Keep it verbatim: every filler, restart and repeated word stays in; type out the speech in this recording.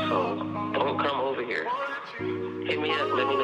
So don't come over here. Hit me up. Let me